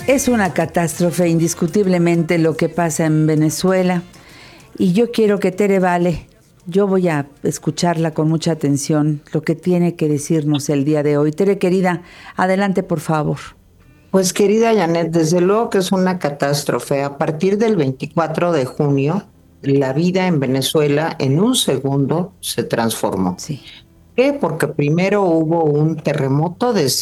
Es una catástrofe indiscutiblemente lo que pasa en Venezuela y yo quiero que Tere Vale, yo voy a escucharla con mucha atención, lo que tiene que decirnos el día de hoy. Tere, querida, adelante por favor. Pues querida Janet, desde luego que es una catástrofe. A partir del 24 de junio, la vida en Venezuela en un segundo se transformó. Sí. ¿Qué? Porque primero hubo un terremoto de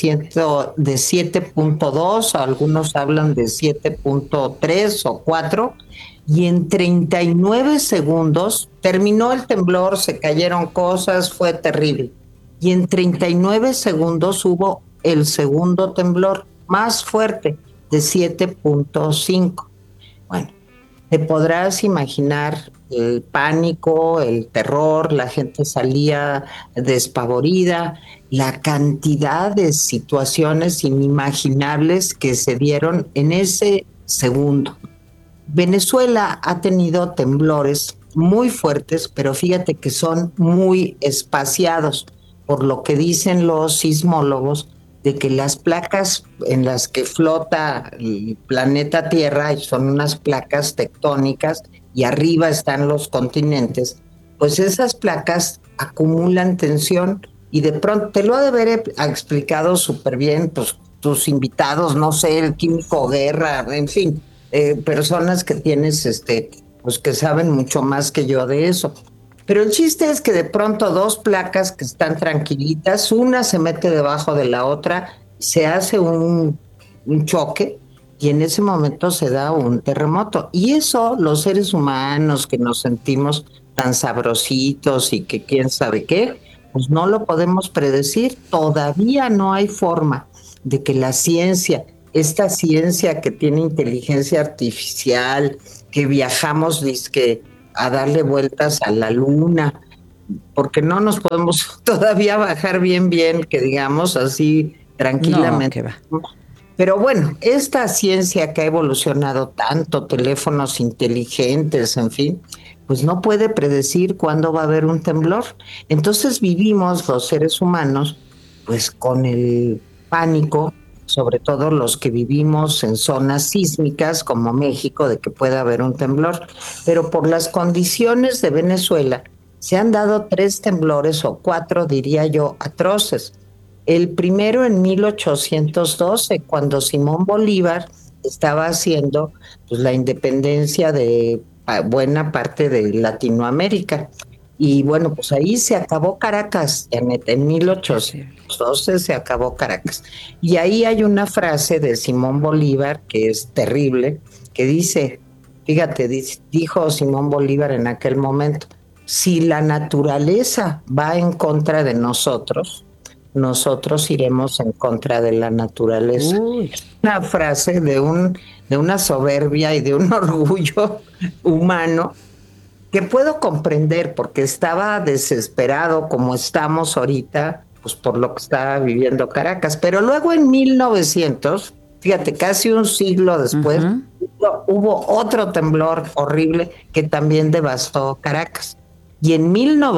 7.2, algunos hablan de 7.3 o 4, y en 39 segundos terminó el temblor, se cayeron cosas, fue terrible. Y en 39 segundos hubo el segundo temblor más fuerte de 7.5. Bueno, te podrás imaginar el pánico, el terror, la gente salía despavorida, la cantidad de situaciones inimaginables que se dieron en ese segundo. Venezuela ha tenido temblores muy fuertes, pero fíjate que son muy espaciados, por lo que dicen los sismólogos, de que las placas en las que flota el planeta Tierra son unas placas tectónicas y arriba están los continentes, pues esas placas acumulan tensión y de pronto te lo ha de haber explicado súper bien, pues tus invitados, no sé, el químico Guerra, en fin, personas que tienes, pues que saben mucho más que yo de eso. Pero el chiste es que de pronto dos placas que están tranquilitas, una se mete debajo de la otra, se hace un choque y en ese momento se da un terremoto. Y eso los seres humanos que nos sentimos tan sabrositos y que quién sabe qué, pues no lo podemos predecir. Todavía no hay forma de que la ciencia, esta ciencia que tiene inteligencia artificial, que viajamos, dizque a darle vueltas a la luna, porque no nos podemos todavía bajar bien, que digamos así No, tranquilamente. que va. Pero bueno, esta ciencia que ha evolucionado tanto, teléfonos inteligentes, en fin, pues no puede predecir cuándo va a haber un temblor. Entonces vivimos los seres humanos pues con el pánico, sobre todo los que vivimos en zonas sísmicas como México, de que pueda haber un temblor. Pero por las condiciones de Venezuela se han dado 3 temblores o 4, diría yo, atroces. El primero en 1812, cuando Simón Bolívar estaba haciendo pues, la independencia de buena parte de Latinoamérica. Y bueno, pues ahí se acabó Caracas, en Terrible. 1812 se acabó Caracas. Y ahí hay una frase de Simón Bolívar que es terrible, que dice, fíjate, dijo Simón Bolívar en aquel momento, si la naturaleza va en contra de nosotros, nosotros iremos en contra de la naturaleza. Uy. Una frase de una soberbia y de un orgullo humano que puedo comprender porque estaba desesperado como estamos ahorita, pues por lo que estaba viviendo Caracas. Pero luego en 1900, fíjate, casi un siglo después, hubo otro temblor horrible que también devastó Caracas. Y en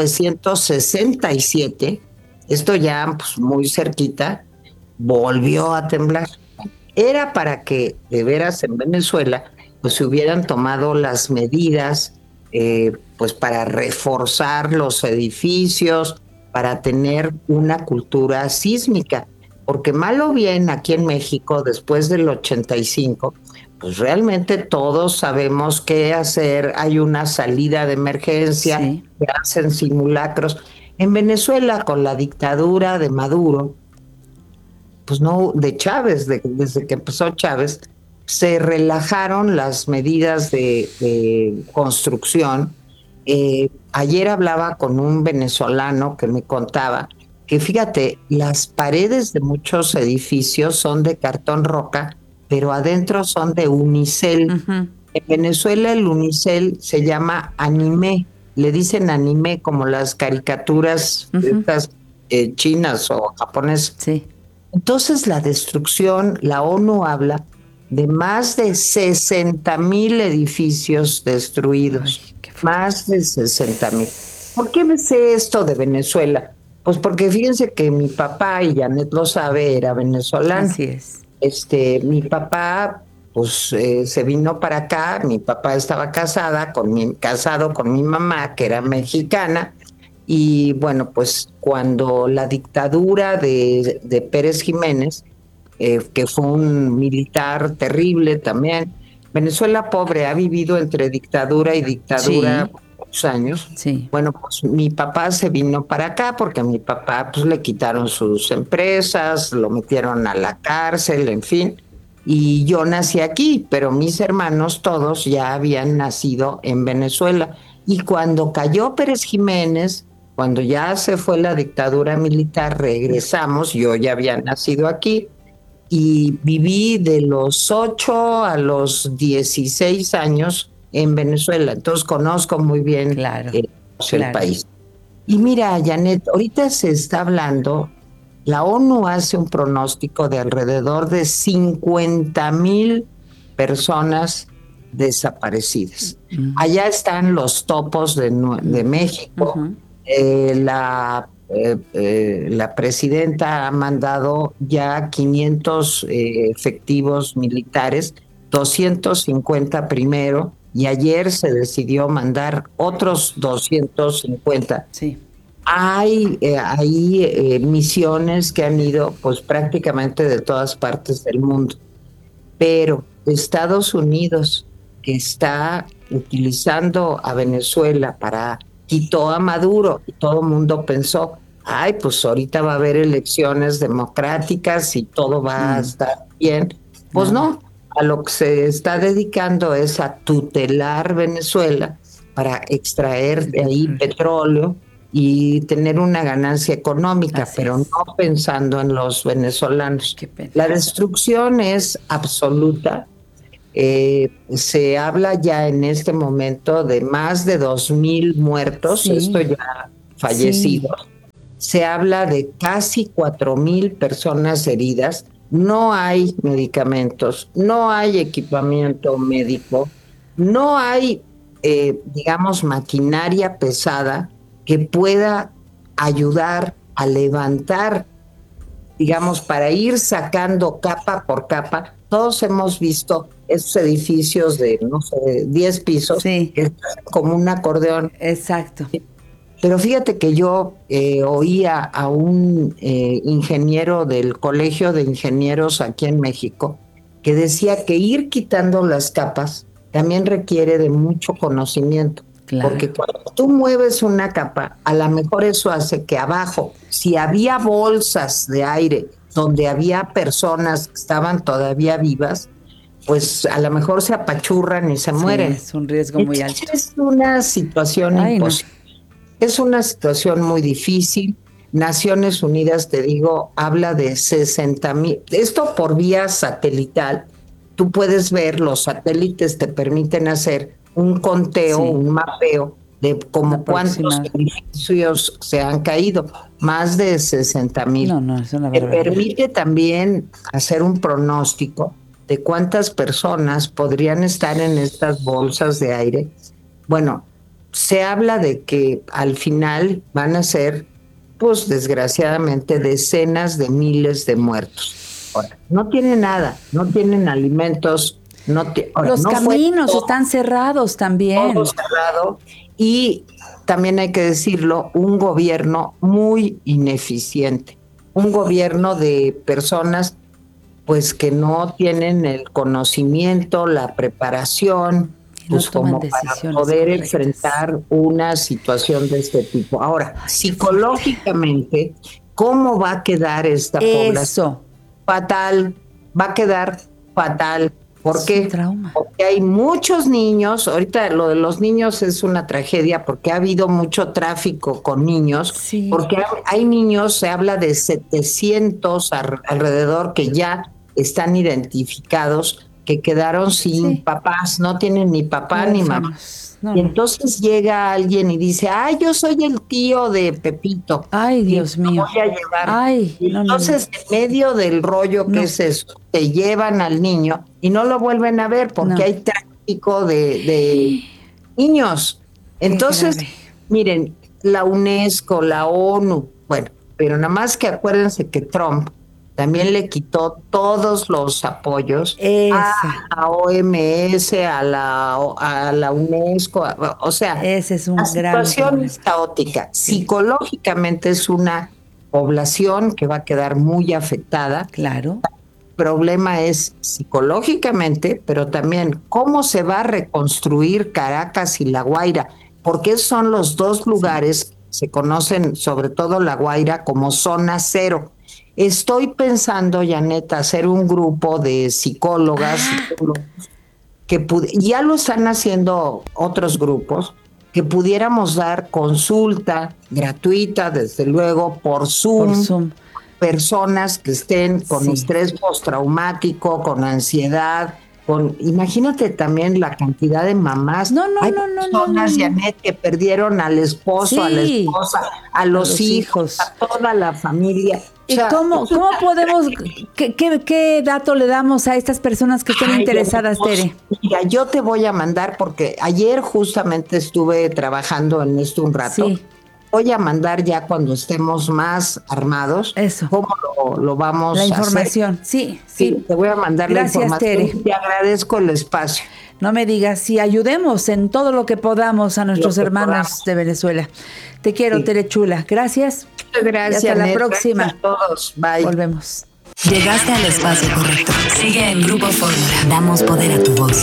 1967, esto ya pues, muy cerquita, volvió a temblar. Era para que de veras en Venezuela pues se hubieran tomado las medidas pues para reforzar los edificios, para tener una cultura sísmica, porque mal o bien aquí en México después del 85 pues realmente todos sabemos qué hacer, hay una salida de emergencia, Sí. se hacen simulacros. En Venezuela con la dictadura de Maduro, pues no, de Chávez, desde que empezó Chávez, se relajaron las medidas de construcción. Ayer hablaba con un venezolano que me contaba que, fíjate, las paredes de muchos edificios son de cartón roca, pero adentro son de unicel. Ujú. En Venezuela el unicel se llama anime, le dicen anime como las caricaturas estas chinas o japonesas. Sí. Entonces la destrucción, la ONU habla de más de 60,000 edificios destruidos, Ay, qué fuerte. más de 60,000. ¿Por qué me sé esto de Venezuela? Pues porque fíjense que mi papá, y Janet lo sabe, era venezolano. Así es. mi papá, pues se vino para acá. Mi papá estaba casado con mi mamá, que era mexicana. Y bueno, pues cuando la dictadura de Pérez Jiménez, que fue un militar terrible también, Venezuela pobre ha vivido entre dictadura y dictadura Sí, por muchos años. sí. Bueno, pues mi papá se vino para acá porque a mi papá pues le quitaron sus empresas, lo metieron a la cárcel, en fin. Y yo nací aquí, pero mis hermanos todos ya habían nacido en Venezuela. Y cuando cayó Pérez Jiménez, cuando ya se fue la dictadura militar, regresamos, yo ya había nacido aquí y viví de los 8 a los 16 años en Venezuela. Entonces conozco muy bien Claro, el claro. país. Y mira, Janet, ahorita se está hablando, la ONU hace un pronóstico de alrededor de 50,000 personas desaparecidas. Mm, Allá están los topos de México. ujú. La presidenta ha mandado ya 500 efectivos militares, 250 primero, y ayer se decidió mandar otros 250. Sí. Hay misiones que han ido pues prácticamente de todas partes del mundo, pero Estados Unidos, que está utilizando a Venezuela quitó a Maduro y todo el mundo pensó, ay, pues ahorita va a haber elecciones democráticas y todo va a estar bien. Pues Nada. no, a lo que se está dedicando es a tutelar Venezuela para extraer El de ahí petróleo. petróleo y tener una ganancia económica, Así pero es. no pensando en los venezolanos. Qué pena. La destrucción es absoluta. Se habla ya en este momento de más de 2,000 muertos, esto Sí, ya sí. fallecidos. Se habla de casi 4,000 personas heridas. No hay medicamentos, no hay equipamiento médico, no hay, digamos, maquinaria pesada que pueda ayudar a levantar, digamos, para ir sacando capa por capa. Todos hemos visto esos edificios de, no sé, 10 pisos, Sí, que es como un acordeón. exacto. Pero fíjate que yo oía a un ingeniero del Colegio de Ingenieros aquí en México que decía que ir quitando las capas también requiere de mucho conocimiento, porque Claro. cuando tú mueves una capa, a lo mejor eso hace que abajo, si había bolsas de aire donde había personas que estaban todavía vivas, pues a lo mejor se apachurran y se Sí, mueren. es un riesgo muy Entonces alto. es una situación Ay, no. imposible. Es una situación muy difícil. Naciones Unidas, te digo, habla de 60,000. Esto por vía satelital. Tú puedes ver, los satélites te permiten hacer un conteo, Sí, un mapeo de un como cuántos aproximado. edificios se han caído, más de 60,000. No, no, es una Te barbaridad. permite también hacer un pronóstico de cuántas personas podrían estar en estas bolsas de aire. Bueno, se habla de que al final van a ser, pues desgraciadamente, decenas de miles de muertos. Ahora, no tienen nada, no tienen alimentos, ahora, Los no fue caminos todo, están cerrados todo también. cerrado y también hay que decirlo, un gobierno muy ineficiente, un gobierno de personas pues que no tienen el conocimiento, la preparación, Y no pues toman como para decisiones poder correctas. enfrentar una situación de este tipo. Ahora, Ay, qué fuerte. psicológicamente, ¿cómo va a quedar esta población? Eso. Fatal, va a quedar fatal. ¿Por Es un qué? trauma. Porque hay muchos niños, ahorita lo de los niños es una tragedia porque ha habido mucho tráfico con niños, Sí, porque hay niños, se habla de 700 alrededor que ya están identificados, que quedaron sin sí. papás, no tienen ni papá ni mamá. Huérfanos. No, Y no. entonces llega alguien y dice, ay, yo soy el tío de Pepito Ay, y me Dios lo mío. voy a llevar. Ay, Y no, no, no. entonces, en medio del rollo que No, es eso, te llevan al niño y no lo vuelven a ver porque no. hay tráfico de niños. Qué Entonces, grave. miren, la UNESCO, la ONU, bueno, pero nada más que acuérdense que Trump también le quitó todos los apoyos a OMS, a la UNESCO, o sea, ese es un la gran situación problema. es caótica. Psicológicamente es una población que va a quedar muy afectada. Claro. El problema es psicológicamente, pero también cómo se va a reconstruir Caracas y La Guaira, porque esos son los dos lugares que se conocen, sobre todo La Guaira, como zona cero. Estoy pensando, Janet, hacer un grupo de psicólogas, psicólogos, ya lo están haciendo otros grupos, que pudiéramos dar consulta gratuita, desde luego, por Por Zoom, Zoom. personas que estén con Sí. estrés postraumático, con ansiedad, imagínate también la cantidad de mamás. No, Hay personas, no. Janet, que perdieron al esposo, a la Sí, esposa, a los hijos, hijos. a toda la familia. O ¿Y sea, cómo podemos, qué dato le damos a estas personas que estén interesadas, Tere? Mira, yo te voy a mandar, porque ayer justamente estuve trabajando en esto un rato. Sí. Voy a mandar ya cuando estemos más armados. Eso. ¿Cómo lo vamos La a hacer? información, sí. Sí, te voy a mandar Gracias, la información. Tere. Te agradezco el espacio. No me digas, sí, ayudemos en todo lo que podamos a nuestros hermanos de Venezuela. Te quiero, Sí. Tere Chula. Gracias. Muchas gracias. Y hasta la Ned. próxima. Gracias a todos. Bye. Volvemos. Llegaste al espacio correcto. Sigue en Grupo Fórmula. Damos poder a tu voz.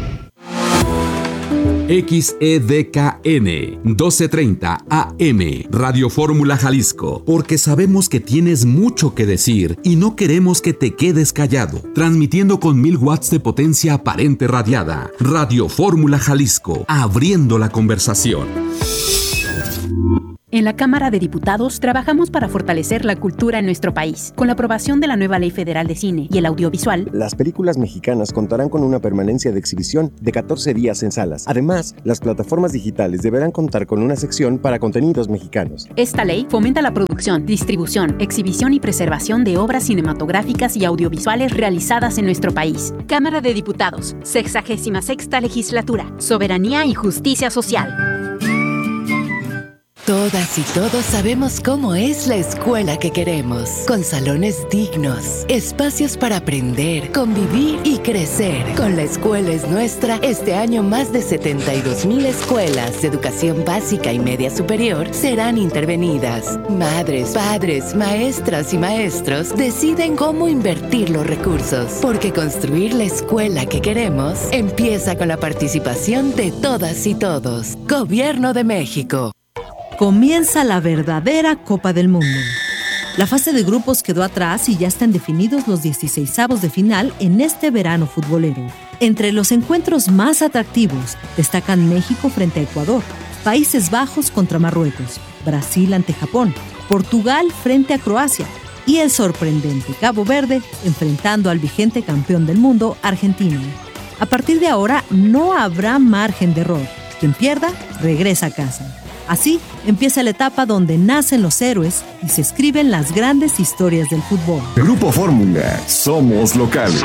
XEDKN 1230 AM Radio Fórmula Jalisco, porque sabemos que tienes mucho que decir y no queremos que te quedes callado. Transmitiendo con 1000 watts de potencia aparente radiada. Radio Fórmula Jalisco, abriendo la conversación. En la Cámara de Diputados trabajamos para fortalecer la cultura en nuestro país. Con la aprobación de la nueva Ley Federal de Cine y el Audiovisual, las películas mexicanas contarán con una permanencia de exhibición de 14 días en salas. Además, las plataformas digitales deberán contar con una sección para contenidos mexicanos. esta ley fomenta la producción, distribución, exhibición y preservación de obras cinematográficas y audiovisuales realizadas en nuestro país. Cámara de Diputados, 66ª Legislatura, Soberanía y Justicia Social. Todas y todos sabemos cómo es la escuela que queremos, con salones dignos, espacios para aprender, convivir y crecer. Con La Escuela es Nuestra, este año más de 72,000 escuelas de educación básica y media superior serán intervenidas. Madres, padres, maestras y maestros deciden cómo invertir los recursos, porque construir la escuela que queremos empieza con la participación de todas y todos. Gobierno de México. Comienza la verdadera Copa del Mundo. La fase de grupos quedó atrás y ya están definidos los 16avos de final en este verano futbolero. Entre los encuentros más atractivos destacan México frente a Ecuador, Países Bajos contra Marruecos, Brasil ante Japón, Portugal frente a Croacia y el sorprendente Cabo Verde enfrentando al vigente campeón del mundo, Argentina. A partir de ahora no habrá margen de error. Quien pierda, regresa a casa. Así empieza la etapa donde nacen los héroes y se escriben las grandes historias del fútbol. Grupo Fórmula, somos locales.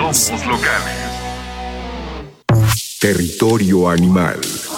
Territorio animal.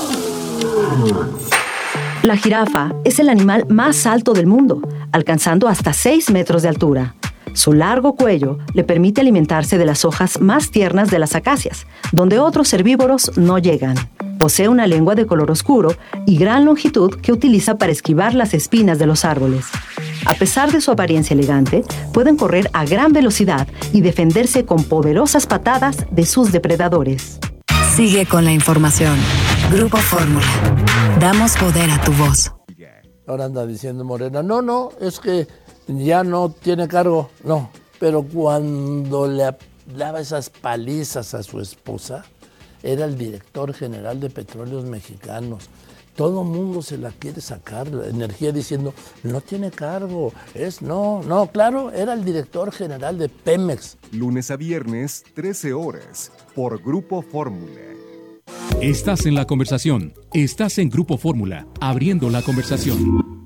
La jirafa es el animal más alto del mundo, alcanzando hasta 6 metros de altura. Su largo cuello le permite alimentarse de las hojas más tiernas de las acacias, donde otros herbívoros no llegan. Posee una lengua de color oscuro y gran longitud que utiliza para esquivar las espinas de los árboles. A pesar de su apariencia elegante, pueden correr a gran velocidad y defenderse con poderosas patadas de sus depredadores. Sigue con la información. Grupo Fórmula. Damos poder a tu voz. Ahora anda diciendo Morena, no, es que ya no tiene cargo. No, pero cuando le daba esas palizas a su esposa, era el director general de Petróleos Mexicanos. Todo el mundo se la quiere sacar, la energía diciendo, no tiene cargo, claro, era el director general de Pemex. Lunes a viernes, 13 horas, por Grupo Fórmula. Estás en la conversación. Estás en Grupo Fórmula, abriendo la conversación.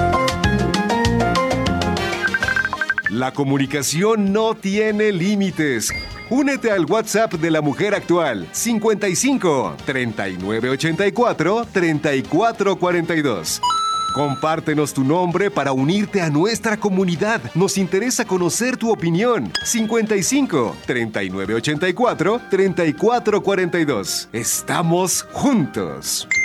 La comunicación no tiene límites. Únete al WhatsApp de la mujer actual, 55 39 84 34 42. Compártenos tu nombre para unirte a nuestra comunidad. Nos interesa conocer tu opinión. 55 39 84 34 42. Estamos juntos.